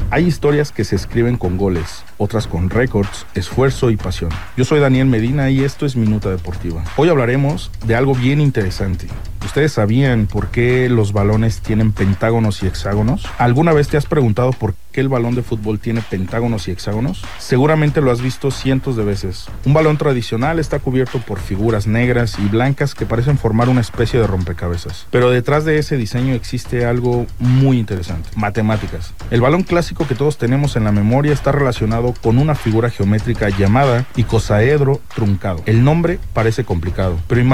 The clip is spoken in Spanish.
Hay historias que se escriben con goles, otras con récords, esfuerzo y pasión. Yo soy Daniel Medina y esto es Minuta Deportiva. Hoy hablaremos de algo bien interesante. ¿Ustedes sabían por qué los balones tienen pentágonos y hexágonos? ¿Alguna vez te has preguntado por qué el balón de fútbol tiene pentágonos y hexágonos? Seguramente lo has visto cientos de veces. Un balón tradicional está cubierto por figuras negras y blancas que parecen formar una especie de rompecabezas. Pero detrás de ese diseño existe algo muy interesante: matemáticas. El balón clásico que todos tenemos en la memoria está relacionado con una figura geométrica llamada icosaedro truncado. El nombre parece complicado, pero